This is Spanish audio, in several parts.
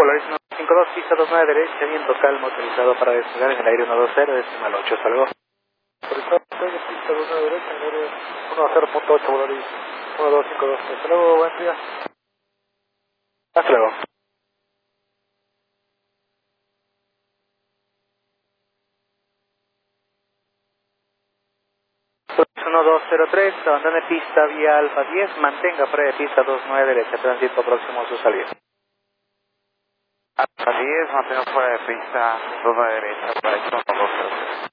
Polaris 152, pista 29 derecha, viento calmo, autorizado para despegar en el aire 120, decimal 8, hasta luego. Autorizado despegue, pista 29 derecha, en el aire 10.8, Polaris 1252, hasta luego, buen día. Hasta luego. 1203, abandone pista vía Alfa 10, mantenga fuera de pista 29 derecha, tránsito próximo a su salida. Alfa 10, mantenga fuera de pista 29 derecha, para esto 1203.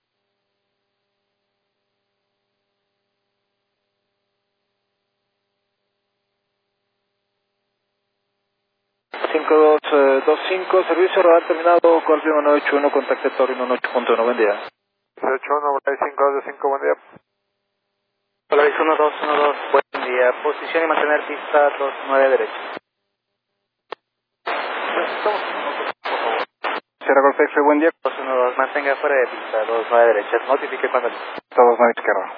5225, servicio radar terminado, Golfio 181, contacte Torino 18.1, buen día. 181, Polaris 525, buen día. Polaris 1212, buen día, posición y mantener pista 29 derecha. Sierra Golf X, buen día. 212, mantenga fuera de pista 29 derecha, notifique cuando... 29 izquierda.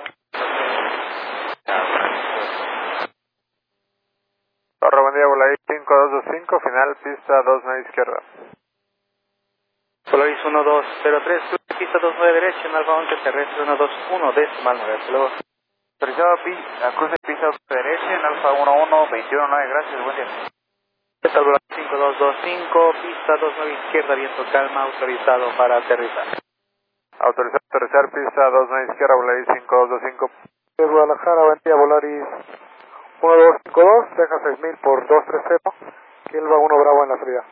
Torre, buen día, Polaris 5225, final pista 29 izquierda. Polaris 1203, pista 29 derecha, en Alfa 11 terrestre 121, decimal 9, hasta luego. Autorizado cruce pista derecha en Alfa 11219, gracias, buen día. Polaris 5225, pista 29 izquierda, viento calma, autorizado para aterrizar. Autorizado aterrizar pista 29 izquierda, Polaris 5225. De Guadalajara, buen día, Polaris 1252, deja 6000 por 230, Kielva 1 Bravo en la salida.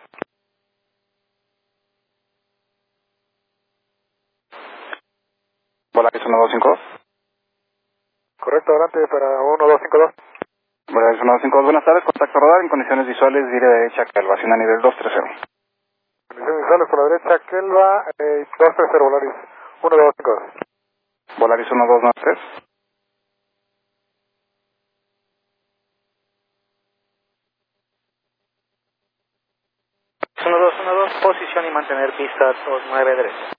Polaris 1252. Correcto, adelante para 1252. Polaris 1252, buenas tardes, contacto radar en condiciones visuales, diré derecha, calvación a nivel 230. Condiciones visuales por la derecha, Kielva 230, Polaris 1252. Polaris 1293. 1212, posición y mantener pista 29 derecha.